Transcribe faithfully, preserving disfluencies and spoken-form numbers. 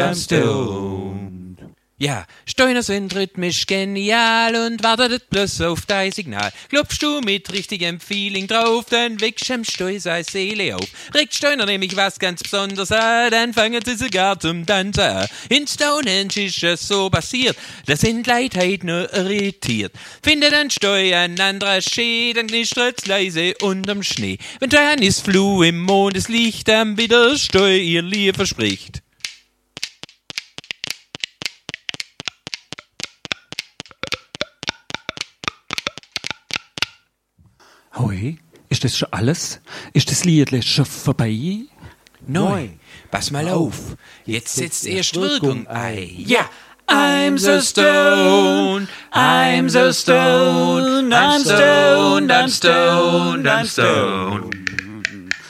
I'm stoned. Ja, Steiner sind rhythmisch genial und wartet bloß auf dein Signal. Klopfst du mit richtigem Feeling drauf, dann wächst am Steu seine Seele auf. Regt Steiner nämlich was ganz Besonderes an, dann fangen sie sogar zum Tanzen an. In Stonehenge ist es so passiert, da sind Leute heute nur irritiert. Findet ein Steu an anderer Schee, dann knistert's leise unterm Schnee. Wenn dann ist Fluh im Mondeslicht, dann wieder Steu ihr Lieb verspricht. Hoi, ist das schon alles? Ist das Lied schon vorbei? Nein, pass mal auf, jetzt setzt erst Wirkung ein. Ja! I'm so stoned, I'm so stoned, I'm stoned, I'm stoned, I'm stoned.